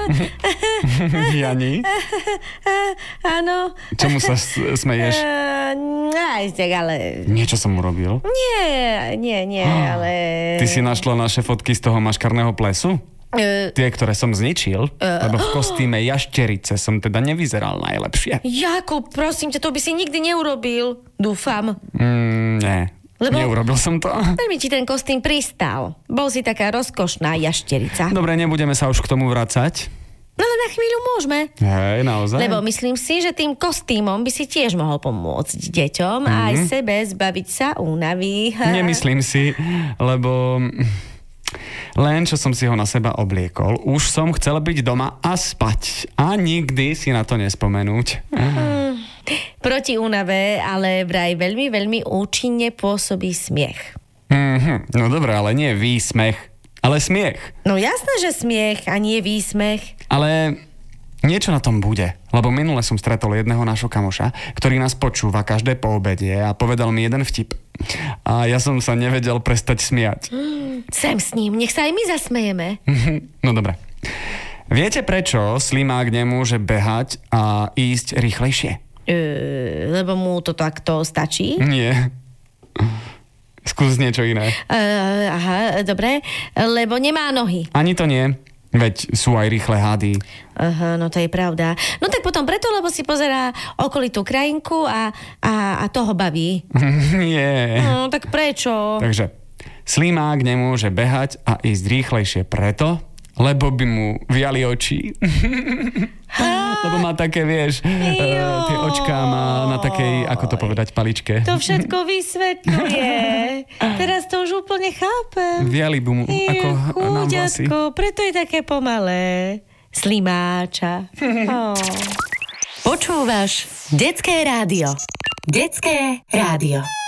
Jani? Áno. Čomu sa smeješ? Aj tak, ale... Niečo som urobil? Nie, ale... Ty si našla naše fotky z toho maškarného plesu? Tie, ktoré som zničil, lebo v kostýme jašterice som teda nevyzeral najlepšie. Jakub, prosím ťa, to by si nikdy neurobil. Dúfam. Nie. Neurobil som to. Veľmi ti ten kostým pristal. Bol si taká rozkošná jašterica. Dobre, nebudeme sa už k tomu vracať. No ale na chvíľu môžeme. Hej, naozaj. Lebo myslím si, že tým kostýmom by si tiež mohol pomôcť deťom a aj sebe zbaviť sa únavy. Nemyslím si, lebo... Len čo som si ho na seba obliekol, už som chcel byť doma a spať. A nikdy si na to nespomenúť. Proti únave, ale vraj veľmi, veľmi účinne pôsobí smiech. No dobré, ale nie výsmech, ale smiech. No jasné, že smiech a nie výsmech. Ale niečo na tom bude, lebo minule som stretol jedného nášho kamoša, ktorý nás počúva každé po obede a povedal mi jeden vtip. A ja som sa nevedel prestať smiať. Sem s ním, nech sa aj my zasmejeme. No dobre. Viete, prečo slimák nemôže behať a ísť rýchlejšie? Lebo mu to takto stačí? Nie. Skús niečo iné. Aha, dobre. Lebo nemá nohy. Ani to nie. Veď sú aj rýchle hady. Aha, no to je pravda. No tak potom preto, lebo si pozerá okolitú krajinku a toho baví. Nie. No tak prečo? Takže slimák nemôže behať a ísť rýchlejšie preto, lebo by mu viali oči. Lebo má také, vieš, tie očká má na takej, ako to povedať, paličke. To všetko vysvetľuje. Teraz to už úplne chápem. Viali by mu ako nám vlasy. Chúďatko, preto je také pomalé. Slimáča. Počúvaš Detské rádio. Detské rádio.